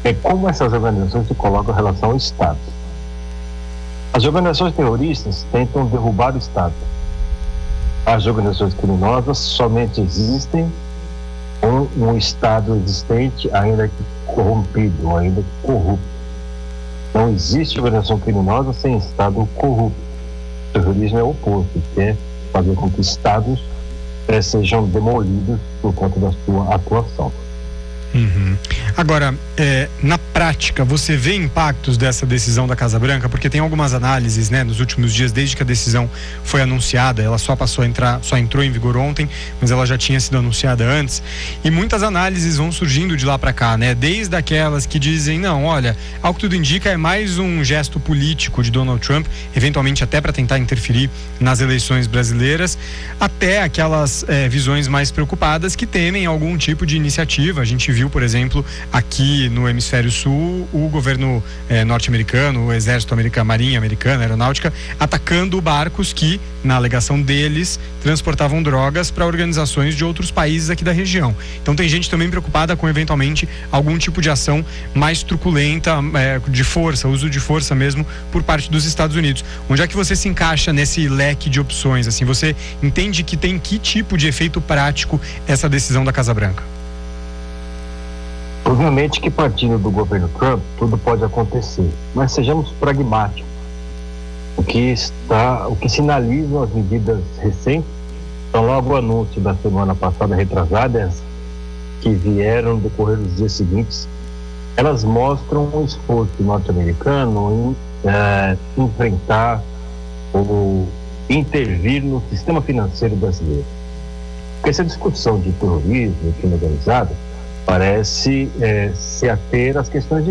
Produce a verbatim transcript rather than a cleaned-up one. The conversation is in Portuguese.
é como essas organizações se colocam em relação ao Estado. As organizações terroristas tentam derrubar o Estado. As organizações criminosas somente existem com um Estado existente, ainda que corrompido, ainda que corrupto. Não existe organização criminosa sem Estado corrupto. O terrorismo é o oposto, quer fazer com que Estados eh, sejam demolidos por conta da sua atuação. Uhum. Agora, é, na prática, você vê impactos dessa decisão da Casa Branca? Porque tem algumas análises, né, nos últimos dias, desde que a decisão foi anunciada. Ela só passou a entrar, só entrou em vigor ontem, mas ela já tinha sido anunciada antes. E muitas análises vão surgindo de lá para cá, né? Desde aquelas que dizem, não, olha, ao que tudo indica é mais um gesto político de Donald Trump, eventualmente até para tentar interferir nas eleições brasileiras, até aquelas é, visões mais preocupadas que temem algum tipo de iniciativa. A gente viu, por exemplo, aqui no hemisfério sul, o governo eh, norte-americano, o exército americano, a marinha americana, a aeronáutica, atacando barcos que, na alegação deles, transportavam drogas para organizações de outros países aqui da região. Então tem gente também preocupada com, eventualmente, algum tipo de ação mais truculenta, eh, de força, uso de força mesmo, por parte dos Estados Unidos. Onde é que você se encaixa nesse leque de opções? Assim, você entende que tem que tipo de efeito prático essa decisão da Casa Branca? Obviamente que partindo do governo Trump tudo pode acontecer, mas sejamos pragmáticos. O que está, o que sinalizam as medidas recentes, então logo o anúncio da semana passada retrasada, que vieram no decorrer dos dias seguintes, elas mostram um esforço norte-americano em é, enfrentar ou intervir no sistema financeiro brasileiro. Porque essa discussão de terrorismo, crime organizado, parece é, se ater às questões de